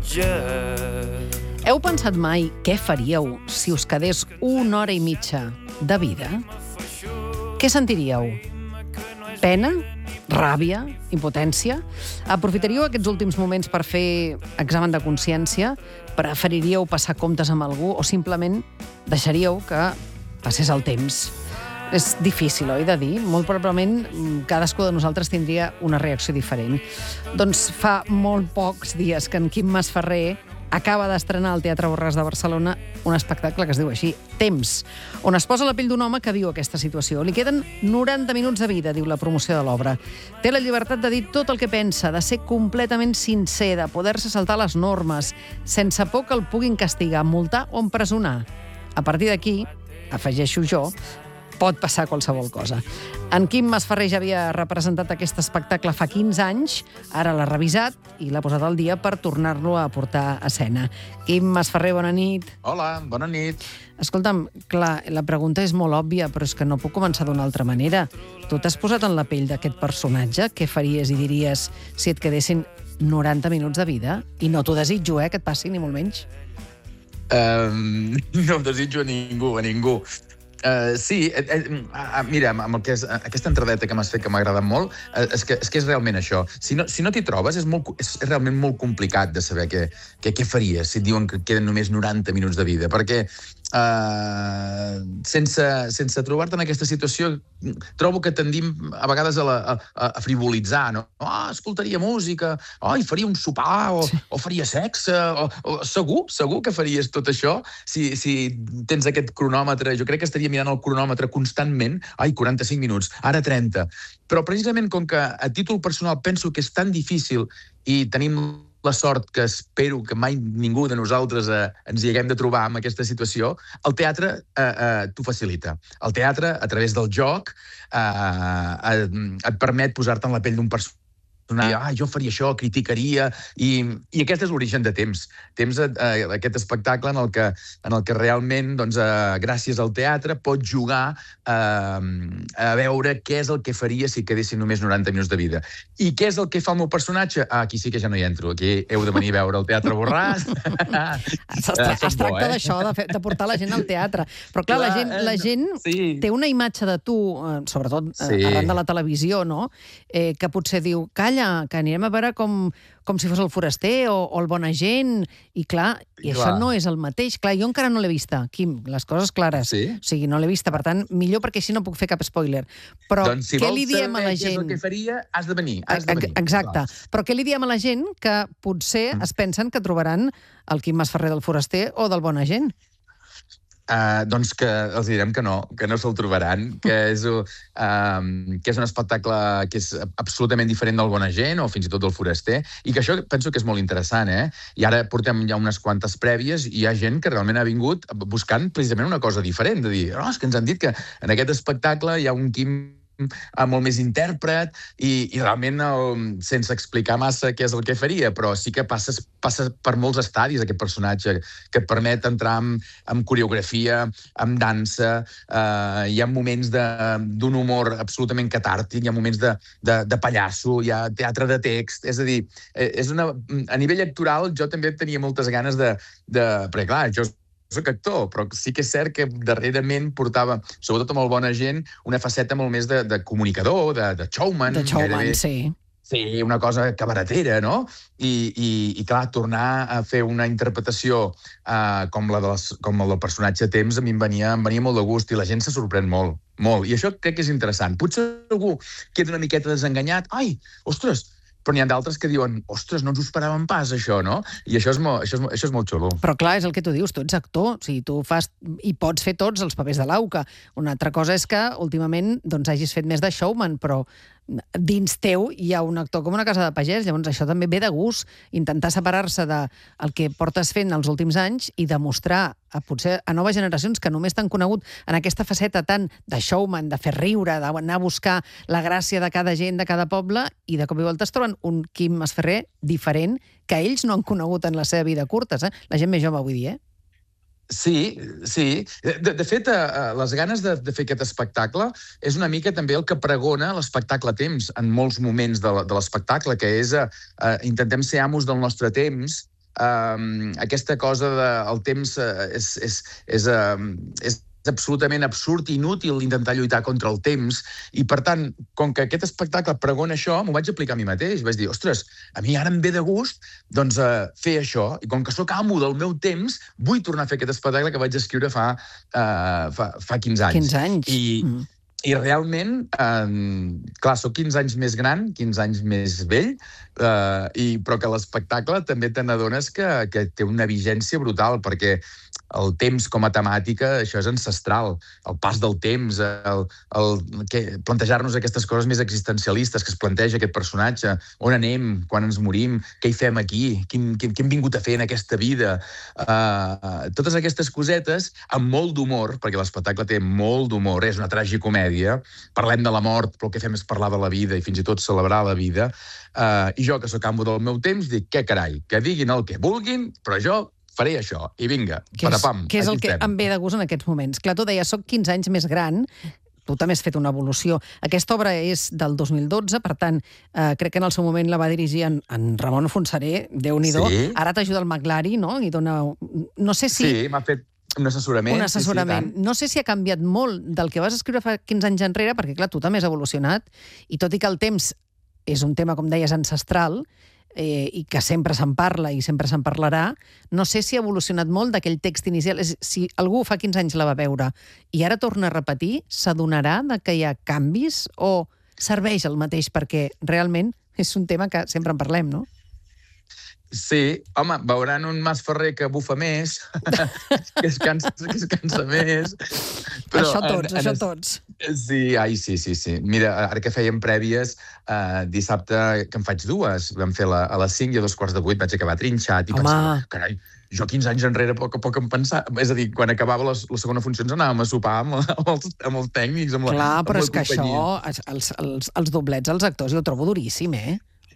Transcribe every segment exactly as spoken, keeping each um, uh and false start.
Heu pensat mai què faríeu si us quedés una hora i mitja de vida? Què sentiríeu? Pena? Ràbia? Impotència? Aprofitaríeu aquests últims moments per fer examen de consciència? Preferiríeu passar comptes amb algú o simplement deixaríeu que passés el temps? És difícil, oi, de dir? Molt probablement cadascú de nosaltres tindria una reacció diferent. Doncs fa molt pocs dies que en Quim Masferrer acaba d'estrenar al Teatre Borràs de Barcelona un espectacle que es diu així, Temps, on es posa la pell d'un home que viu aquesta situació. Li queden noranta minuts de vida, diu la promoció de l'obra. Té la llibertat de dir tot el que pensa, de ser completament sincer, de poder-se saltar les normes, sense por que el puguin castigar, multar o empresonar. A partir d'aquí, afegeixo jo, pot passar qualsevol cosa. En Quim Masferrer ja havia representat aquest espectacle fa quinze anys, ara l'ha revisat i l'ha posat al dia per tornar-lo a portar a escena. Quim Masferrer, bona nit. Hola, bona nit. Escolta'm, clar, la pregunta és molt òbvia, però és que no puc començar d'una altra manera. Tu t'has posat en la pell d'aquest personatge? Què faries i diries si et quedessin noranta minuts de vida? I no t'ho desitjo, eh, que et passi, ni molt menys. Um, no desitjo a ningú, a ningú. Uh, sí, eh, eh, uh, mira, amb el que és, uh, aquesta entradeta que m'has fet que m'ha agradat molt, uh, és, que, és que és realment això. Si no, si no t'hi trobes, és, molt, és realment molt complicat de saber què, què, què faries si et diuen que queden només noranta minuts de vida, perquè uh, sense, sense trobar-te en aquesta situació trobo que tendim a vegades a, la, a, a frivolitzar, no? Ah, escoltaria música, ai, faria un sopar, o, sí. o faria sexe, o, o segur, segur que faries tot això si, si tens aquest cronòmetre. Jo crec que estaria mirant el cronòmetre constantment, ai, quaranta-cinc minuts, ara trenta. Però precisament com que a títol personal penso que és tan difícil i tenim la sort que espero que mai ningú de nosaltres eh, ens hi haguem de trobar en aquesta situació, el teatre eh, eh, t'ho facilita. El teatre, a través del joc, eh, eh, et permet posar-te en la pell d'un personatge. Ah, jo faria això, criticaria, i, i aquest és l'origen de Temps. Temps, eh, aquest espectacle en el que, en el que realment, doncs, eh, gràcies al teatre, pots jugar eh, a veure què és el que faria si quedessin només noranta minuts de vida. I què és el que fa el meu personatge? Ah, aquí sí que ja no hi entro. Aquí heu de venir a veure el Teatre Borràs. Es, tra es tracta bo, eh? d'això, de, de portar la gent al teatre. Però clar, clar la gent, la gent sí. té una imatge de tu, eh, sobretot sí. arran de la televisió, no? eh, que potser diu, calla, que anirem a veure com, com si fos el foraster o, o el bon agent, i clar, i clar. Això no és el mateix. Clar, jo encara no l'he vista, Quim, les coses clares. Sí? O sigui, no l'he vista, per tant, millor perquè així no puc fer cap spoiler. Però doncs si què li diem a la gent? Què és el que faria, has de venir. Has de venir. Exacte. Clar. Però què li diem a la gent que potser mm. es pensen que trobaran el Quim Masferrer del foraster o del bon agent? Uh, doncs que els direm que no, que no se'l trobaran, que és, uh, que és un espectacle que és absolutament diferent del bon agent o fins i tot del foraster, i que això penso que és molt interessant, eh? I ara portem ja unes quantes prèvies i hi ha gent que realment ha vingut buscant precisament una cosa diferent, de dir, oh, és que ens han dit que en aquest espectacle hi ha un Quim molt més intèrpret i, i realment el, sense explicar massa què és el que faria, però sí que passes, passa per molts estadis aquest personatge que et permet entrar en, en coreografia, en dansa, eh, hi ha moments d'un humor absolutament catàrtic, hi ha moments de, de, de pallasso, hi ha teatre de text, és a dir, és una, a nivell actoral jo també tenia moltes ganes de... de perquè clar, jo soc actor, però sí que és cert que darrerament portava, sobretot amb el bon agent, una faceta molt més de, de comunicador, de, de showman. De showman, gairebé, sí. Sí, una cosa cabaretera, no? I, i, i clar, tornar a fer una interpretació uh, com la dels, com el del personatge Temps a mi em venia, em venia molt de gust i la gent se sorprèn molt, molt. I això crec que és interessant. Potser algú queda una miqueta desenganyat. Ai, ostres, però n'hi ha d'altres que diuen, ostres, no ens ho esperàvem pas, això, no? I això és, molt, això, és, això és molt xulo. Però clar, és el que tu dius, tu ets actor, o sigui, tu fas i pots fer tots els papers de l'auca. Una altra cosa és que últimament doncs, hagis fet més de showman, però dins teu hi ha un actor com una casa de pagès, llavors això també ve de gust, intentar separar-se del que portes fent els últims anys i demostrar a, potser a noves generacions que només t'han conegut en aquesta faceta tant de showman, de fer riure, d'anar a buscar la gràcia de cada gent, de cada poble, i de cop i volta es troben un Quim Masferrer diferent que ells no han conegut en la seva vida curta, eh? La gent més jove, vull dir, eh? Sí, sí. De, de fet, eh, les ganes de, de fer aquest espectacle és una mica també el que pregona l'espectacle Temps en molts moments de l'espectacle, que és eh, intentem ser amos del nostre temps, uh, aquesta cosa de el temps uh, és, és, és, uh, és és absolutament absurd i inútil intentar lluitar contra el temps, i per tant, com que aquest espectacle pregona això, m'ho vaig aplicar a mi mateix. Vaig dir, ostres, a mi ara em ve de gust doncs, uh, fer això, i com que sóc amo del meu temps, vull tornar a fer aquest espectacle que vaig escriure fa, uh, fa, fa quinze anys. quinze anys. I, mm. I realment, eh, clar, soc quinze anys més gran, quinze anys més vell, eh, i, però que l'espectacle també te n'adones que, que té una vigència brutal, perquè el temps com a temàtica, això és ancestral. El pas del temps, el, el, que, plantejar-nos aquestes coses més existencialistes que es planteja aquest personatge, on anem, quan ens morim, què hi fem aquí, quin, quin, què hem vingut a fer en aquesta vida. Uh, totes aquestes cosetes, amb molt d'humor, perquè l'espectacle té molt d'humor, és una tragicomèdia, parlem de la mort, però el que fem és parlar de la vida i fins i tot celebrar la vida. Uh, I jo, que sóc amo del meu temps, dic, què carai, que diguin el que vulguin, però jo faré això, i vinga, parapam. Què és el que em ve de gust en aquests moments? Clar, tu deies, soc quinze anys més gran, tu també has fet una evolució. Aquesta obra és del dos mil dotze, per tant, eh, crec que en el seu moment la va dirigir en, en Ramon Fonseré, Déu-n'hi-do. Sí. Ara t'ajuda el Maglari, no? I dona... No sé si... Sí, m'ha fet un assessorament. Un assessorament. Sí, sí, no sé si ha canviat molt del que vas escriure fa quinze anys enrere, perquè, clar, tu també has evolucionat, i tot i que el temps és un tema, com deies, ancestral, eh, i que sempre se'n parla i sempre se'n parlarà, no sé si ha evolucionat molt d'aquell text inicial. Si algú fa quinze anys la va veure i ara torna a repetir, s'adonarà de que hi ha canvis o serveix el mateix perquè realment és un tema que sempre en parlem, no? Sí, home, veuran un Mas Ferrer que bufa més, que es cansa, que es cansa més. Però això tots, en, en això es... tots. Sí, ai, sí, sí, sí. Mira, ara que fèiem prèvies, eh, dissabte, que en faig dues, vam fer la, a les cinc i a dos quarts de vuit, vaig acabar trinxat i Home. pensava, carai, jo quinze anys enrere poc a poc em pensava... És a dir, quan acabava la, la segona funció ens anàvem a sopar amb, amb, els, amb els tècnics, amb la, Clar, però amb és que companyia. Això, els, els, els doblets, els actors, jo ho trobo duríssim, eh?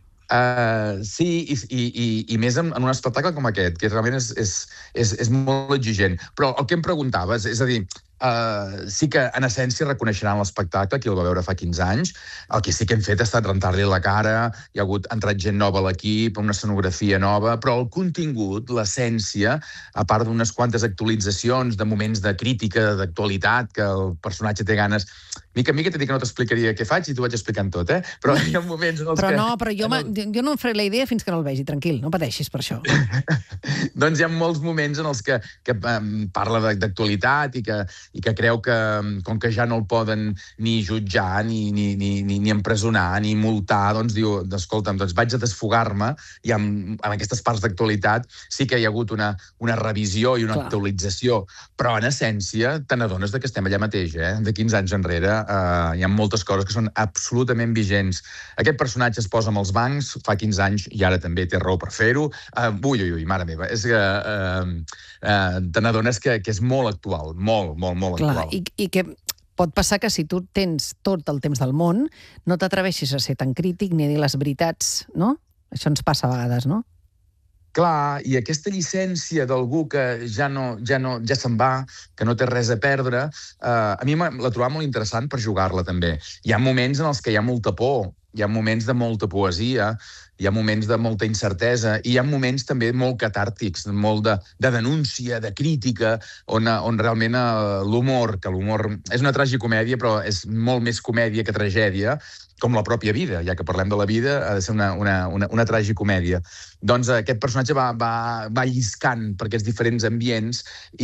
Uh, sí, i, i, i més en, en un espectacle com aquest, que realment és, és, és, és molt exigent. Però el que em preguntaves, és a dir, uh, sí que en essència reconeixeran l'espectacle, qui el va veure fa quinze anys. El que sí que hem fet ha estat rentar-li la cara, hi ha hagut entrat gent nova a l'equip, una escenografia nova, però el contingut, l'essència, a part d'unes quantes actualitzacions, de moments de crítica, d'actualitat, que el personatge té ganes... Mica en mica t'he dit que no t'explicaria què faig i t'ho vaig explicant tot, eh? Però hi ha moments en els però que... No, però jo, el... jo no em faré la idea fins que no el vegi, tranquil, no pateixis per això. Doncs hi ha molts moments en els que, que um, parla d'actualitat i que, i que creu que, com que ja no el poden ni jutjar, ni, ni, ni, ni, ni empresonar, ni multar, doncs diu, escolta'm, doncs vaig a desfogar-me i amb, amb aquestes parts d'actualitat sí que hi ha hagut una, una revisió i una Clar. actualització, però en essència te n'adones que estem allà mateix, eh? De quinze anys enrere. Uh, hi ha moltes coses que són absolutament vigents. Aquest personatge es posa amb els bancs fa quinze anys i ara també té raó per fer-ho. Uh, ui, ui, ui, mare meva. És que uh, uh, te n'adones que, que és molt actual, molt, molt, molt Clar, actual. I, i que pot passar que si tu tens tot el temps del món, no t'atreveixis a ser tan crític ni a dir les veritats, no? Això ens passa a vegades, no? Clar, i aquesta llicència d'algú que ja no, ja no, ja se'n va, que no té res a perdre, eh, a mi la trobava molt interessant per jugar-la també. Hi ha moments en els que hi ha molta por, hi ha moments de molta poesia, hi ha moments de molta incertesa i hi ha moments també molt catàrtics, molt de, de denúncia, de crítica, on, on realment eh, l'humor, que l'humor és una tragicomèdia, però és molt més comèdia que tragèdia, com la pròpia vida, ja que parlem de la vida, ha de ser una, una, una, una tragicomèdia. Doncs aquest personatge va, va, va lliscant per aquests diferents ambients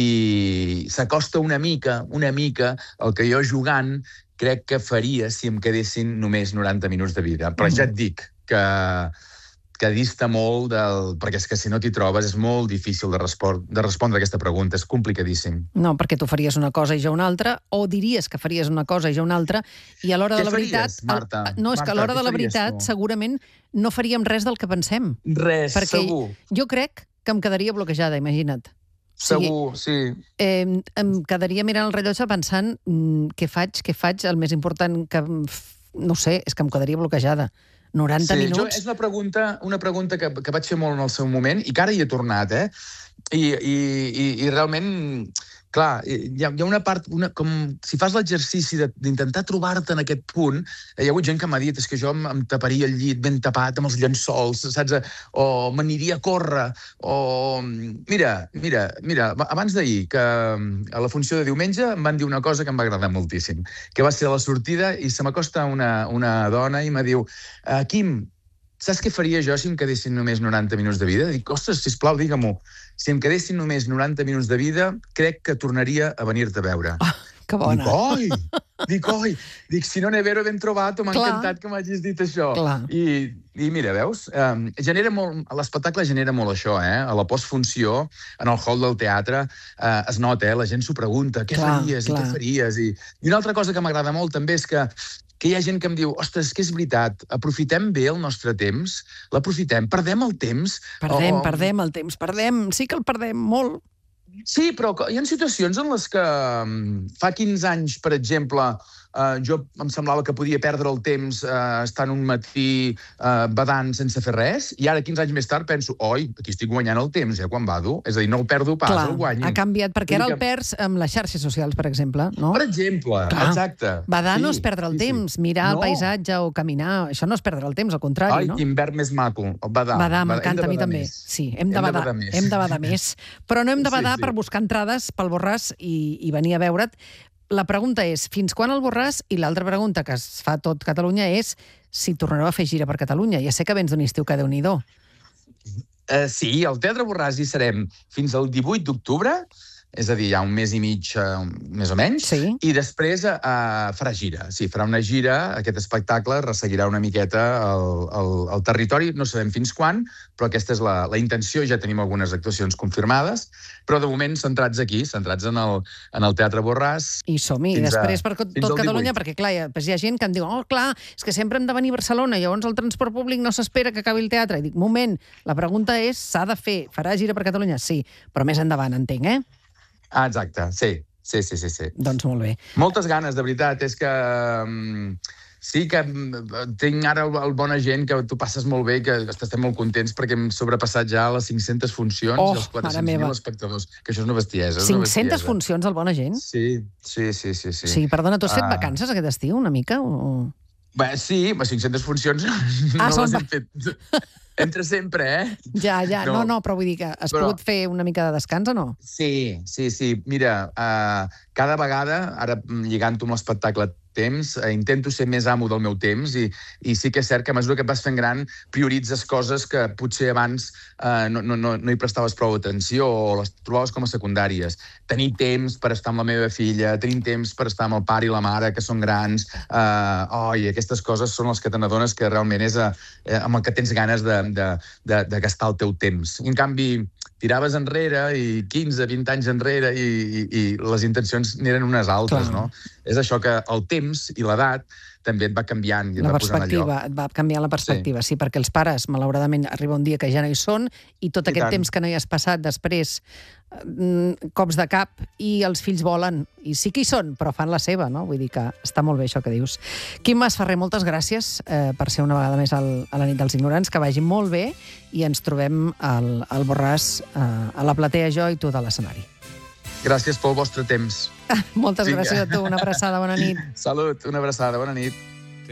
i s'acosta una mica, una mica, el que jo jugant crec que faria si em quedessin només noranta minuts de vida. Però ja et dic que, que dista molt del... Perquè és que si no t'hi trobes és molt difícil de, respon, de respondre a aquesta pregunta, és complicadíssim. No, perquè tu faries una cosa i jo una altra, o diries que faries una cosa i jo una altra, i a l'hora de la veritat... Què faries, Marta? No, és Marta, que a l'hora de la tu? veritat segurament no faríem res del que pensem. Res, perquè segur. Jo crec que em quedaria bloquejada, imagina't. Segur, sí. Eh, em quedaria mirant el rellotge pensant mm, què faig, què faig, el més important que... No sé, és que em quedaria bloquejada. noranta sí, minuts... Jo, és una pregunta, una pregunta que, que vaig fer molt en el seu moment i que ara hi he tornat, eh? I, i, i, i realment, clar, hi ha, hi ha una part, una, com si fas l'exercici d'intentar trobar-te en aquest punt, hi ha hagut gent que m'ha dit és que jo em, em taparia el llit ben tapat amb els llençols, saps? O m'aniria a córrer, o... Mira, mira, mira, abans d'ahir, que a la funció de diumenge em van dir una cosa que em va agradar moltíssim, que va ser a la sortida i se m'acosta una, una dona i me diu uh, Quim, saps què faria jo si em quedessin només noranta minuts de vida? Dic, ostres, sisplau, digue-m'ho. Si em quedessin només noranta minuts de vida, crec que tornaria a venir-te a veure. Oh, que bona. Dic, oi! Dic, oi! Dic, si no n'he vero ben trobat, m'ha encantat que m'hagis dit això. Clar. I, I mira, veus? Um, genera molt, l'espectacle genera molt això, eh? A la postfunció, en el hall del teatre, uh, es nota, eh? La gent s'ho pregunta, què clar, faries clar. i què faries? I, I una altra cosa que m'agrada molt també és que que hi ha gent que em diu, ostres, que és veritat, aprofitem bé el nostre temps, l'aprofitem, perdem el temps... Perdem, o... perdem el temps, perdem, sí que el perdem molt. Sí, però hi ha situacions en les que fa quinze anys, per exemple, eh, jo em semblava que podia perdre el temps eh, estant un matí eh, badant sense fer res, i ara, quinze anys més tard, penso, oi, aquí estic guanyant el temps, eh, quan bado. És a dir, no el perdo pas, clar, el guanyo. Ha canviat, perquè ara el perds amb les xarxes socials, per exemple, no? Per exemple, clar. Exacte. Badar sí, no és perdre el sí, temps, sí. mirar no. el paisatge o caminar, això no és perdre el temps, al contrari, Ai, no? Ai, quin verb més maco, badar. Badar, m'encanta a mi també. Més. Sí, hem de, hem badar, de badar més. Hem de badar més. Però no hem de badar sí, sí. per buscar entrades pel Borràs i, i venir a veure't. La pregunta és, fins quan el Borràs? I l'altra pregunta que es fa a tot Catalunya és si tornareu a fer gira per Catalunya. Ja sé que vens d'un estiu que Déu-n'hi-do. Uh, sí, al Teatre Borràs hi serem fins al divuit d'octubre, és a dir, hi ha un mes i mig, uh, més o menys, sí. i després uh, farà gira. Sí, farà una gira, aquest espectacle resseguirà una miqueta el, el, el territori, no sabem fins quan, però aquesta és la, la intenció, ja tenim algunes actuacions confirmades, però de moment centrats aquí, centrats en el, en el Teatre Borràs. I som-hi, després per tot Catalunya, perquè clar, hi ha, hi ha gent que em diu, oh, clar, és que sempre hem de venir a Barcelona, llavors el transport públic no s'espera que acabi el teatre. I dic, moment, la pregunta és, s'ha de fer, farà gira per Catalunya? Sí, però més endavant, entenc, eh? Ah, exacte, sí, sí, sí, sí, sí. Doncs molt bé. Moltes ganes, de veritat, és que... Um, sí que tinc ara el, el bona gent, que tu passes molt bé, que estem molt contents perquè hem sobrepassat ja les cinc-centes funcions oh, i els quatre-cents mil espectadors, que això és una bestiesa. És cinc-centes una bestiesa. Funcions, el bona gent? Sí, sí, sí, sí. Sí, sí perdona, tu has fet uh... vacances aquest estiu, una mica? O... Bé, sí, cinc-centes funcions ah, no són... les hem fet... Entre sempre, eh? Ja, ja, no, no, no però vull dir que has però... pogut fer una mica de descans o no? Sí, sí, sí. Mira, uh, cada vegada, ara lligant-ho amb l'espectacle temps, eh, intento ser més amo del meu temps i, i sí que és cert que a mesura que et vas fent gran prioritzes coses que potser abans eh, no, no, no, no hi prestaves prou atenció o les trobaves com a secundàries. Tenir temps per estar amb la meva filla, tenir temps per estar amb el pare i la mare, que són grans, eh, oi, aquestes coses són les que te n'adones que realment és a, eh, amb el que tens ganes de, de, de, de gastar el teu temps. I en canvi, tiraves enrere i quinze, vint anys enrere i, i, i les intencions n'eren unes altres, clar. No? És això que el temps i l'edat també et va canviant i et la va posant allò. Et va canviar la perspectiva, sí. sí, perquè els pares, malauradament, arriba un dia que ja no hi són i tot I aquest tant. Temps que no hi has passat després, cops de cap, i els fills volen. I sí que hi són, però fan la seva, no? Vull dir que està molt bé això que dius. Quim Masferrer, moltes gràcies eh, per ser una vegada més al, a la nit dels ignorants, que vagi molt bé i ens trobem al, al Borràs, eh, a la platea jo i tu de l'escenari. Gràcies pel vostre temps. Moltes Vinga. Gràcies a tu, una abraçada, bona nit. Salut, una abraçada, bona nit.